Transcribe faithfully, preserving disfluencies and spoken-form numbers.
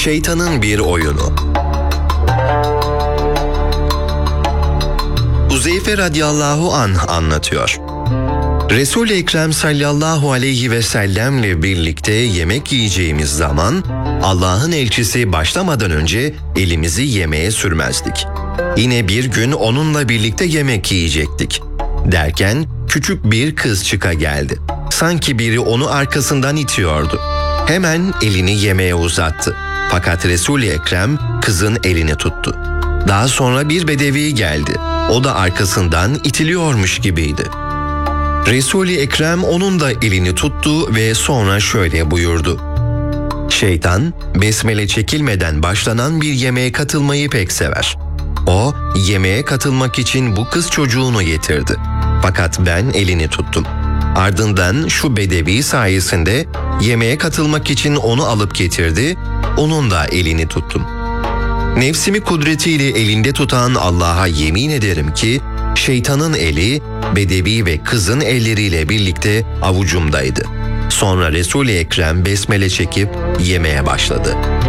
Şeytanın bir oyunu. Huzeyfe radıyallahu anh anlatıyor. Resul-i Ekrem sallallahu aleyhi ve sellemle birlikte yemek yiyeceğimiz zaman Allah'ın elçisi başlamadan önce elimizi yemeğe sürmezdik. Yine bir gün onunla birlikte yemek yiyecektik. Derken küçük bir kız çıka geldi. Sanki biri onu arkasından itiyordu. Hemen elini yemeğe uzattı. Fakat Resul-i Ekrem kızın elini tuttu. Daha sonra bir bedevi geldi. O da arkasından itiliyormuş gibiydi. Resul-i Ekrem onun da elini tuttu ve sonra şöyle buyurdu. Şeytan, besmele çekilmeden başlanan bir yemeğe katılmayı pek sever. O, yemeğe katılmak için bu kız çocuğunu getirdi. Fakat ben elini tuttum. Ardından şu bedevi sayesinde yemeğe katılmak için onu alıp getirdi, onun da elini tuttum. Nefsimi kudretiyle elinde tutan Allah'a yemin ederim ki, şeytanın eli, bedevi ve kızın elleriyle birlikte avucumdaydı. Sonra Resul-i Ekrem besmele çekip yemeye başladı.